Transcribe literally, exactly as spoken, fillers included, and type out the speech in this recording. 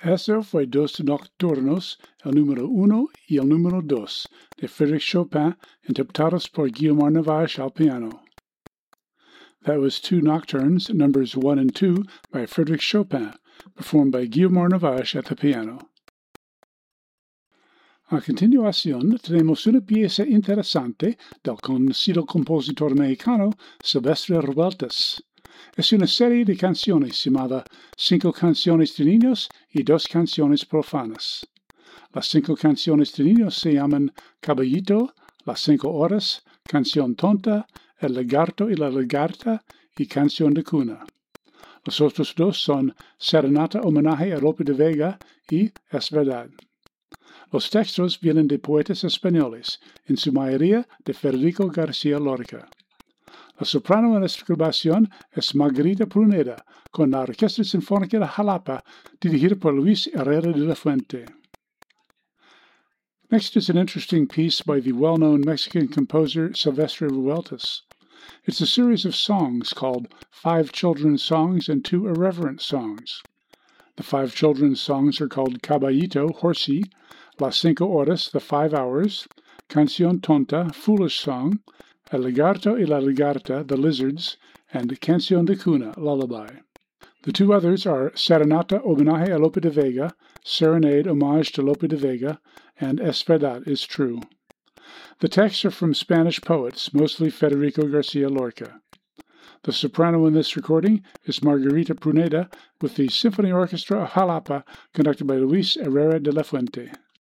Eso fue dos nocturnos, el número uno y el número dos, de Frédéric Chopin, interpretados por Guillaume Navache al piano. That was two nocturnes, numbers one and two, by Frédéric Chopin, performed by Guillaume Navache at the piano. A continuación, tenemos una pieza interesante del conocido compositor mexicano Silvestre Revueltas. Es una serie de canciones llamada Cinco canciones de niños y dos canciones profanas. Las cinco canciones de niños se llaman Caballito, Las cinco horas, Canción tonta, El lagarto y la lagarta y Canción de cuna. Los otros dos son Serenata homenaje a Lope de Vega y Es verdad. Los textos vienen de poetas españoles, en su mayoría de Federico García Lorca. La soprano en esta grabación es Margarita Pruneda, con la Orquesta Sinfónica de Jalapa, dirigida por Luis Herrera de la Fuente. Next is an interesting piece by the well-known Mexican composer Silvestre Revueltas. It's a series of songs called Five Children's Songs and Two Irreverent Songs. The five children's songs are called Caballito, Horsey, Las Cinco Horas, The Five Hours, Canción Tonta, Foolish Song, El Lagarto y la Lagarta, The Lizards, and Canción de Cuna, Lullaby. The two others are Serenata Homenaje a Lope de Vega, Serenade Homage to Lope de Vega, and Es Verdad, Is True. The texts are from Spanish poets, mostly Federico Garcia Lorca. The soprano in this recording is Margarita Pruneda with the Symphony Orchestra of Jalapa, conducted by Luis Herrera de la Fuente.